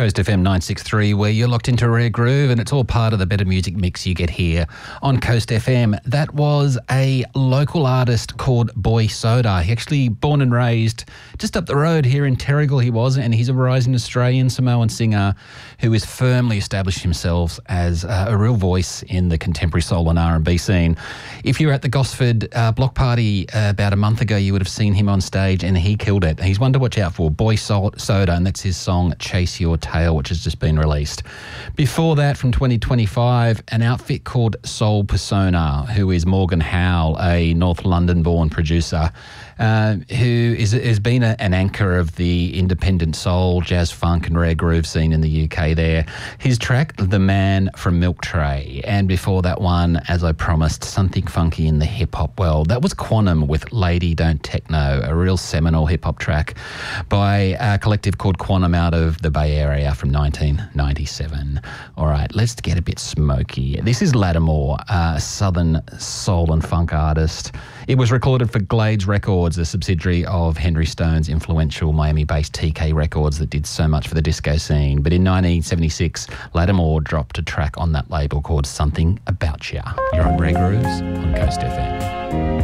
Coast FM 963, where you're locked into Rare Groove, and it's all part of the better music mix you get here on Coast FM. That was a local artist called Boy Soda. He actually born and raised just up the road here in Terrigal, he was, and he's a rising Australian Samoan singer who has firmly established himself as a real voice in the contemporary soul and R&B scene. If you were at the Gosford Block Party about a month ago, you would have seen him on stage, and he killed it. He's one to watch out for, Boy Soda, and that's his song Chase Your Tail, which has just been released. Before that, from 2025, an outfit called Soul Persona, who is Morgan Howell, a North London-born producer, who has been an anchor of the independent soul, jazz, funk and rare groove scene in the UK there. His track, The Man from Milk Tray, and before that one, as I promised, something funky in the hip-hop world. That was Quantum with Lady Don't Techno, a real seminal hip-hop track by a collective called Quantum out of the Bay Area from 1997. All right, let's get a bit smoky. This is Lattimore, a southern soul and funk artist. It was recorded for Glades Records, a subsidiary of Henry Stone's influential Miami-based TK Records that did so much for the disco scene. But in 1976, Lattimore dropped a track on that label called Something About Ya. You're on Rare Grooves on Coast FM.